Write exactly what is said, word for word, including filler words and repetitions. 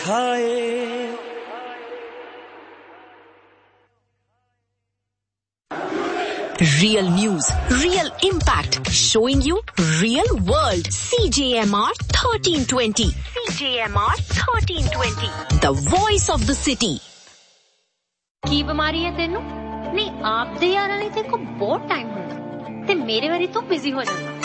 Real news, real impact, showing you real world. C J M R thirteen twenty. C J M R thirteen twenty. The voice of the city. ਕੀ ਬਿਮਾਰੀ ਹੈ ਤੈਨੂੰ? ਨਹੀਂ ਆਪਦੇ ਯਾਰਾਂ ਲਈ ਤੇ ਕੋ ਬਹੁਤ ਟਾਈਮ ਹੁੰਦਾ ਤੇ ਮੇਰੇ ਵਾਰੀ ਤੂੰ ਬਿਜ਼ੀ ਹੋ ਜਾਂਦਾ।